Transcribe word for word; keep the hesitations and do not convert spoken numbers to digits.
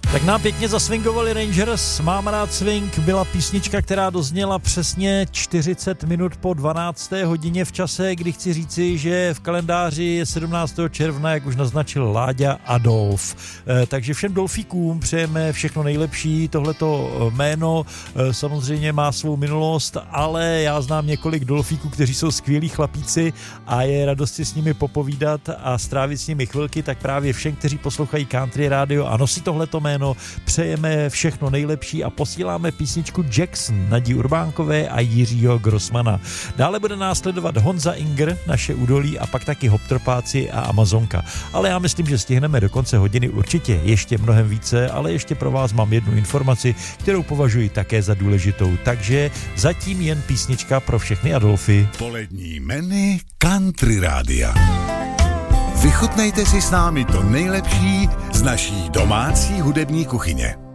Tak nám pěkně zaswingovali Rangers, Mám rád swing, byla písnička, která dozněla přesně čtyřicet minut po dvanácté hodině v čase, kdy chci říci, že v kalendáři je sedmnáctého června, jak už naznačil Láďa Adolf. E, takže všem Dolfíkům přejeme všechno nejlepší, tohleto jméno e, samozřejmě má svou minulost, ale já znám několik Dolfíků, kteří jsou skvělí chlapíci a je radost si s nimi popovídat a strávit s nimi chvilky, tak právě všem, kteří poslouchají Country Radio a nosí tohleto jméno, přejeme všechno nejlepší a posíláme písničku Jackson Nadí Urbánkové a Jiřího Grossmana. Dále bude následovat Honza Inger, Naše údolí a pak taky Hoptropáci a Amazonka. Ale já myslím, že stihneme do konce hodiny určitě ještě mnohem více, ale ještě pro vás mám jednu informaci, kterou považuji také za důležitou. Takže zatím jen písnička pro všechny Adolfy. Polední menu Country Rádia. Vychutnejte si s námi to nejlepší z naší domácí hudební kuchyně.